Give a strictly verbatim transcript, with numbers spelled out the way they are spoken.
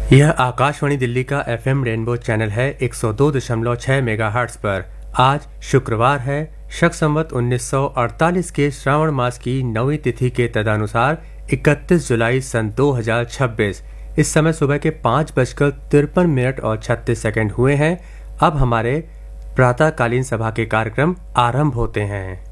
यह आकाशवाणी दिल्ली का FM rainbow channel है एक सौ दो दशमलव छह मेगाहर्ट्ज पर। आज शुक्रवार है, शक संवत उन्नीस सौ अड़तालीस के श्रावण मास की नवीं तिथि के तदनुसार इकतीस जुलाई सन दो हजार छब्बीस। इस समय सुबह के पाँच बजकर तिरपन मिनट और छत्तीस सेकंड हुए हैं। अब हमारे प्रातःकालीन सभा के कार्यक्रम आरंभ होते हैं।